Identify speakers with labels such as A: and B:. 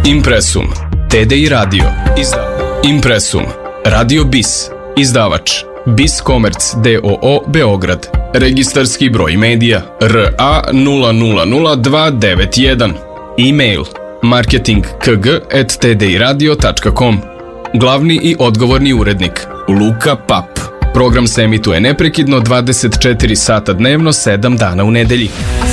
A: Impresum, TDI Radio, Impresum, Radio BIS, izdavač, BIS Komerc d.o.o. Beograd, registarski broj medija RA 000291, e-mail marketingkg@tdiradio.com, glavni i odgovorni urednik Luka Pap. Program se emituje neprekidno 24 sata dnevno, 7 dana u nedelji.